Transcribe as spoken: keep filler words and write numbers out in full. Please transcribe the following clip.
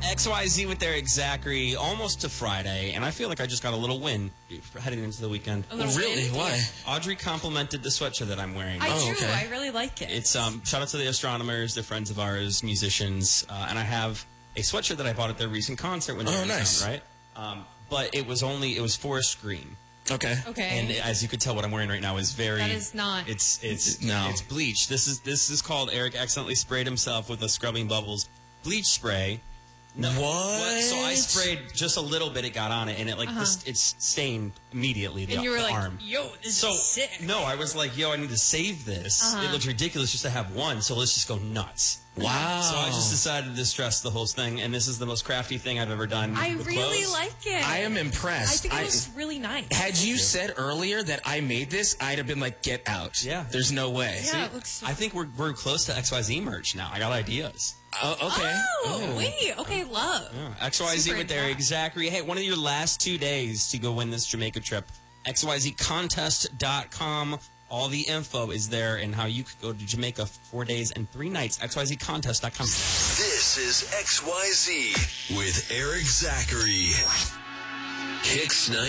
X Y Z with Eric Zachary, almost to Friday, and I feel like I just got a little win heading into the weekend. A little Really? win? Why? Audrey complimented the sweatshirt that I'm wearing. I Oh, do. okay. I really like it. It's um shout out to the astronomers, they're friends of ours, musicians, uh, and I have a sweatshirt that I bought at their recent concert when they Oh, were in nice. town, right? Um, but it was only it was for a screen. Okay. okay. And as you could tell, what I'm wearing right now is very. That is not. It's it's No. It's bleach. This is this is called Eric accidentally sprayed himself with a scrubbing bubbles bleach spray. No, What? So I sprayed just a little bit. It got on it, and it like Uh-huh. this. It's stained immediately. The, and you were the like, arm. yo, this So is sick. no, I was like, yo, I need to save this. Uh-huh. It looks ridiculous just to have one. So let's just go nuts. Wow. So I just decided to stress the whole thing, and this is the most crafty thing I've ever done. I with really clothes. like it. I am I impressed. think it looks really nice. Had you said earlier that I made this, I'd have been like, get out. Yeah. There's no way. yeah, it looks. I think we're we're close to X Y Z merch now. I got ideas. Oh, okay. Oh, wait. Okay, love. Yeah. X Y Z Super with Eric impressed. Zachary. Hey, one of your last two days to go win this Jamaica trip. X Y Z contest dot com. All the info is there and how you could go to Jamaica for four days and three nights. X Y Z contest dot com. This is X Y Z with Eric Zachary. Kicks